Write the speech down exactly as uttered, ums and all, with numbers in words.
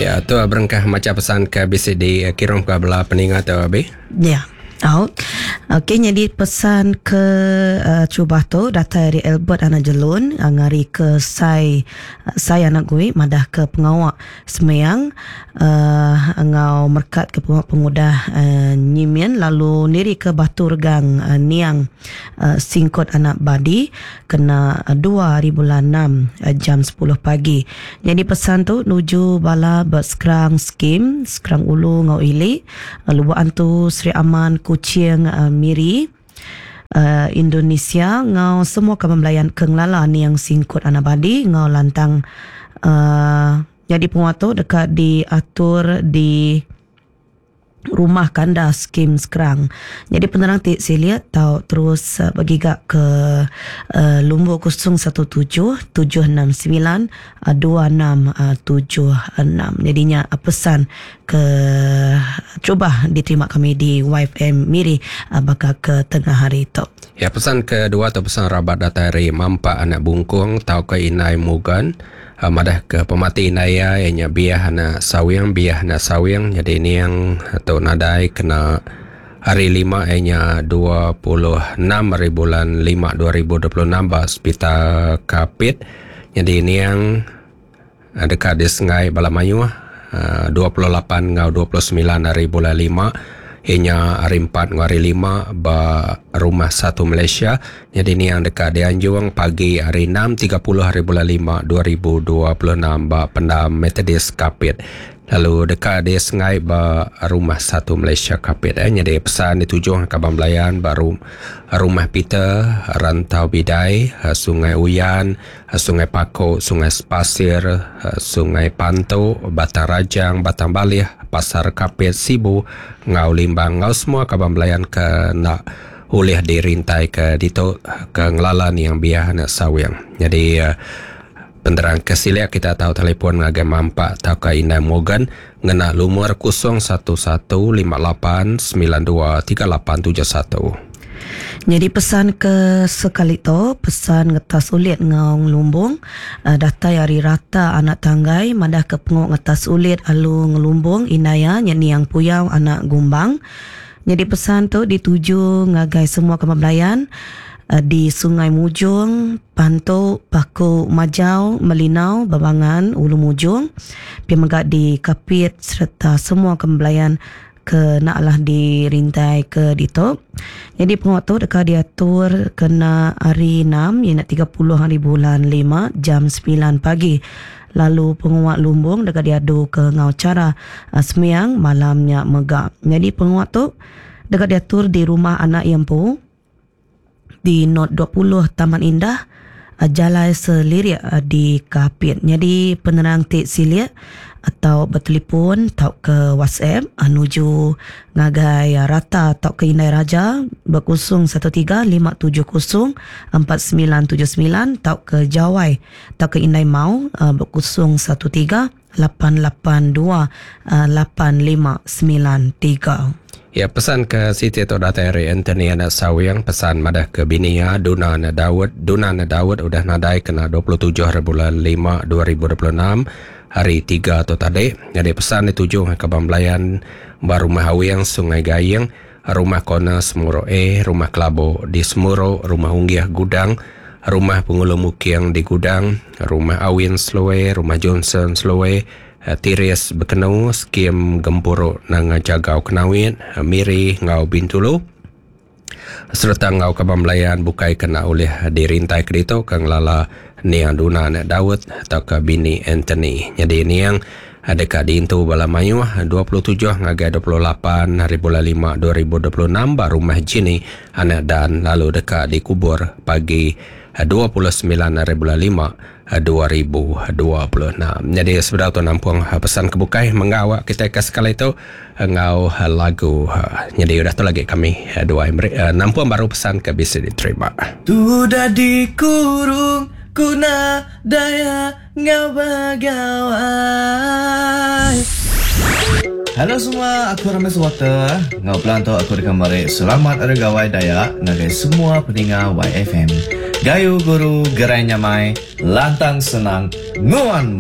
Ya, tu berengkah macam pesan ke B C D kirim ke belah peningat tu Abi. Ya. Oh. Okey, jadi pesan ke uh, cuba tu data dari Albert anak jelun uh, ngari ke sai uh, sai anak gue madah ke pengawak semeyang uh, ngau merkat ke pengawak pemuda uh, nyimian lalu niri ke batu regang uh, niang uh, singkot anak badi kena uh, dua hari bulan enam uh, jam sepuluh pagi. Jadi pesan tu nuju bala berskrang skim skrang ulu ngau ili uh, lubuan tu Sri Aman Kuching uh, Miri uh, Indonesia ngau semua kemembelayan kenglala ni yang singkut anabadi ngau lantang uh, jadi penguatu dekat diatur di rumah kanda skim sekarang. Jadi penerang tik saya lihat tahu terus uh, bergigak ke uh, Lumbur kosong satu tujuh tujuh enam sembilan dua enam tujuh enam. Jadinya uh, pesan ke cuba diterima kami di Y F M Miri uh, bakal ke tengah hari itu. Ya, pesan kedua atau pesan rabat data dari Mampak anak Bungkung tahu ke Inai Mugan. Uh, madah ke pemati inaya ianya biah na sawiang biah na sawiang jadi ini yang atau nadai kena hari lima ianya dua puluh enam hari bulan lima dua ribu dua puluh enam ba hospital Kapit jadi ini yang uh, dekat di Sengai Balamayu uh, dua puluh lapan ngau dua puluh sembilan hari bulan lima ianya hari empat ngau hari lima ba rumah satu Malaysia. Jadi ini yang dekat di Anjuang pagi hari enam tiga puluh hari bulan lima dua ribu dua puluh enam ba Pendam Methodist Kapit. Lalu dekat di Sengai ba rumah satu Malaysia Kapit. Eh. Jadi pesan dituju ke Bambelayan baru rumah Peter, Rantau Bidai, Sungai Uyan, Sungai Pakok, Sungai Pasir, Sungai Panto, Batang Rajang, Batang Balih, Pasar Kapit, Sibu, Ngau Limbang, ngau semua ke Bambelayan ke nak oleh dirintai ke dito ke ngelalan yang biah nak sawiang. Jadi uh, penderang kesilia kita tahu telefon ngagai Mampak tahu ke Inai Morgan ngena lumur kosong satu satu lima lapan sembilan dua tiga lapan tujuh satu. Jadi pesan ke sekali tu pesan ngetas ulit ngau lumbung uh, data yari rata anak tanggai madah ke pengok ngetas ulit alu ngelumbung inaya nyani yang puyau anak gumbang. Jadi pesan tu dituju ngagai semua kemembelayan uh, di Sungai Mujung, Panto, Paku, Majau, Melinau, Babangan, Ulu Mujung, pemegak di Kapit serta semua kemembelayan ke naklah dirintai ke dito. Jadi penguat dekat diatur kena hari enam ia nak tiga puluh hari bulan lima jam sembilan pagi. Lalu penguat lumbung dekat diadu ke ngau cara uh, semeyang malamnya megak. Jadi penguat tu dekat diatur di rumah anak Yempu di Not dua puluh Taman Indah uh, Jalai Selirik uh, di Kapit. Jadi penerang tik silia atau bertelefon tau ke WhatsApp anuju ngagai rata tau ke Inai Raja berkosong satu tiga lima tujuh kosong empat sembilan tujuh sembilan tau ke Jawai tau ke Inai Mau berkosong satu tiga lapan lapan dua lapan lima sembilan tiga. Ya, pesan ke Siti atau data dari Anthony anak sawiang pesan madah ke binia Duna anak Dawud. Duna anak Dawud udah nadai kena dua puluh tujuh hari bulan lima dua ribu dua puluh enam hari tiga atau tadi. Jadi pesan dituju ke Bambelayan baru rumah Hawiang Sungai Gayeng, rumah Kona Semuro E, rumah Kelabo di Semuro, rumah Unggiah Gudang, rumah Pengulu Mukiang di Gudang, rumah Awin Slowe, rumah Johnson Slowe, Tiris Bekenu, Skim Gempuro nang Jagau Kenawin, Miri Ngau Bintulu, serta Ngau ke Bambelayan bukai kena oleh dirintai kedito kang lala Niang Duna anak Dawud atau ke bini Anthony. Jadi ini yang ada kat di Intu Balamayu dua puluh tujuh ngagai dua puluh lapan hari bulan lima dua ribu dua puluh enam baru rumah Jini anak dan lalu dekat di kubur pagi dua puluh sembilan hari bulan lima dua ribu dua puluh enam. Jadi sebenarnya tu nampung pesan kebukai mengawak kita ke sekali itu ngau lagu. Jadi udah tu lagi kami dua nampung baru pesan ke bisa diterima. Sudah dikurung kuna daya ngau bagawai. Halo semua, aku Rames Water. Ngau pelanto aku dikamari selamat ada gawai daya ngagai semua pendengar Y F M. Gayu guru gerai nyamai, lantang senang, nguan